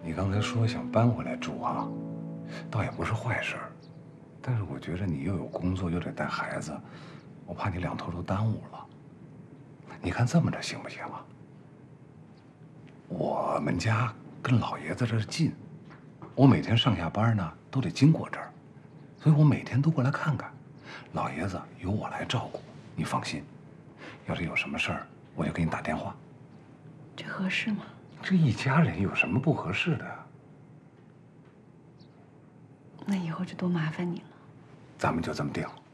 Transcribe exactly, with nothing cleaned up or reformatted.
你刚才说想搬回来住啊，倒也不是坏事儿，但是我觉着你又有工作又得带孩子，我怕你两头都耽误了。你看这么着行不行啊？我们家跟老爷子这儿近，我每天上下班呢都得经过这儿，所以我每天都过来看看。老爷子由我来照顾，你放心。要是有什么事儿，我就给你打电话。 这合适吗？ 这一家人有什么不合适的呀？ 那以后就多麻烦你了。 咱们就这么定了。